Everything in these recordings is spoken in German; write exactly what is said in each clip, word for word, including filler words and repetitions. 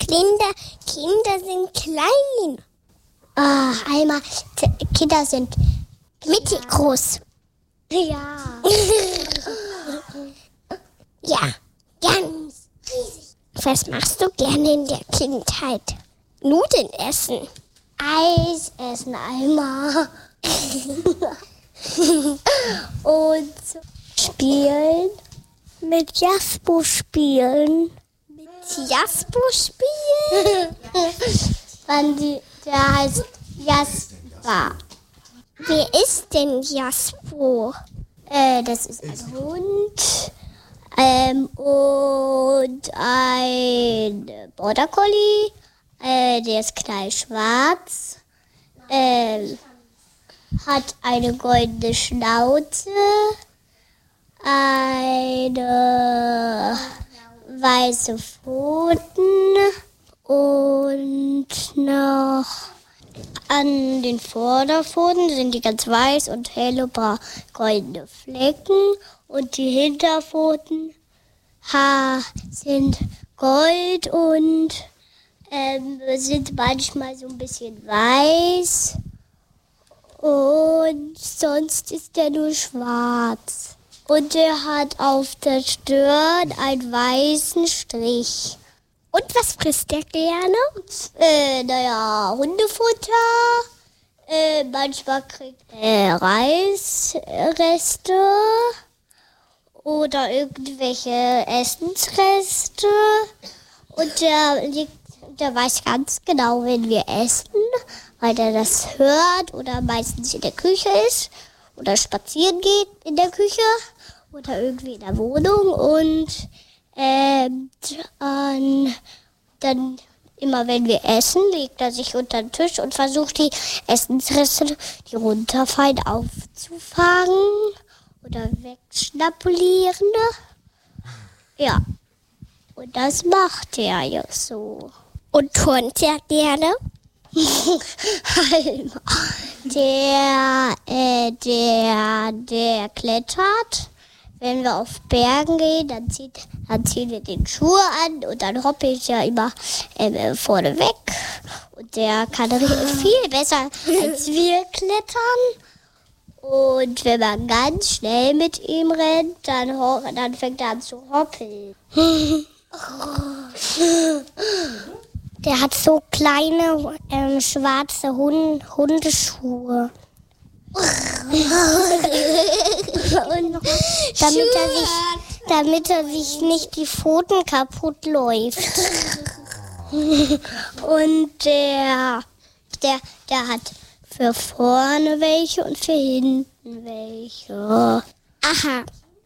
Kinder, Kinder sind klein. Ah, einmal, t- Kinder sind mittig groß. Ja. Ja, ganz riesig. Was machst du gerne in der Kindheit? Nudeln essen. Eis essen einmal. Und spielen. Mit Jaspo spielen. Mit Jaspo spielen? Wann die, der heißt Jasper. Wer ist denn Jaspo? Äh, das ist ein Hund. Ähm, und ein Border Collie. Äh, der ist knallschwarz. Ähm, hat eine goldene Schnauze. Eine weiße Pfoten und noch an den Vorderpfoten sind die ganz weiß und helle goldene Flecken und die Hinterpfoten ha, sind gold und ähm, sind manchmal so ein bisschen weiß und sonst ist der nur schwarz. Und er hat auf der Stirn einen weißen Strich. Und was frisst der gerne? Äh, naja, Hundefutter. Äh, manchmal kriegt er Reisreste oder irgendwelche Essensreste. Und der liegt, der weiß ganz genau, wenn wir essen, weil er das hört oder meistens in der Küche ist oder spazieren geht in der Küche oder irgendwie in der Wohnung und ähm, dann, dann immer wenn wir essen, legt er sich unter den Tisch und versucht die Essensreste, die runterfallen, aufzufangen oder wegschnapulieren. Ja, und das macht er ja so. Und turnt er gerne? der, äh, der, der klettert. Wenn wir auf Bergen gehen, dann, zieht, dann ziehen wir den Schuh an und dann hoppe ich ja immer äh, vorne weg. Und der kann viel besser als wir klettern. Und wenn man ganz schnell mit ihm rennt, dann, ho- dann fängt er an zu hoppeln. Der hat so kleine ähm, schwarze Hund- Hundeschuhe. Und damit er sich, damit er sich nicht die Pfoten kaputt läuft. Und der, der, der hat für vorne welche und für hinten welche. Aha.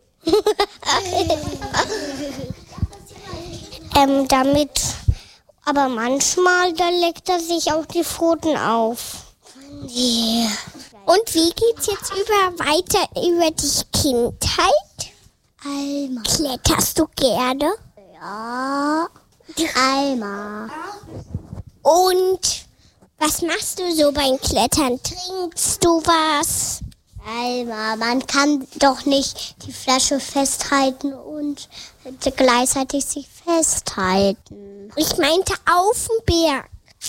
ähm, damit, aber manchmal, da leckt er sich auch die Pfoten auf. Yeah. Und wie geht's jetzt über weiter über die Kindheit? Alma. Kletterst du gerne? Ja. Alma. Und was machst du so beim Klettern? Trinkst du was? Alma, man kann doch nicht die Flasche festhalten und gleichzeitig sich festhalten. Ich meinte auf dem Berg.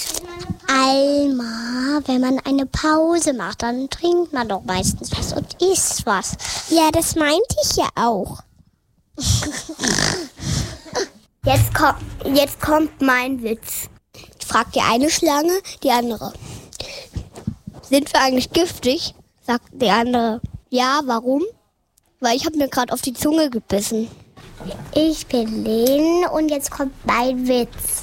Alma, wenn man eine Pause macht, dann trinkt man doch meistens was und isst was. Ja, das meinte ich ja auch. Jetzt, komm, jetzt kommt mein Witz. Fragt die eine Schlange die andere. Sind wir eigentlich giftig? Sagt die andere. Ja, warum? Weil ich habe mir gerade auf die Zunge gebissen. Ich bin Lynn und jetzt kommt mein Witz.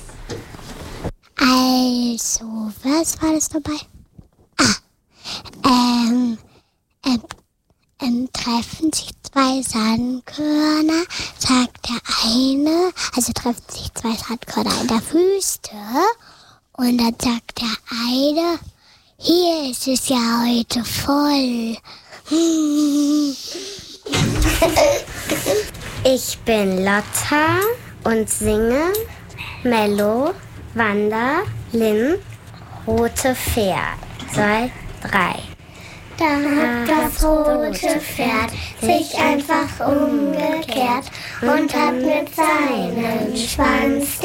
Also, was war das dabei? Ah, ähm, ähm, ähm, treffen sich zwei Sandkörner, sagt der eine, also treffen sich zwei Sandkörner in der Wüste und dann sagt der eine, hier ist es ja heute voll. Ich bin Lotta und singe Mello, Wanda, Lynn, rote Pferd. Zwei, drei. Da hat das rote Pferd sich einfach umgekehrt und hat mit seinem Schwanz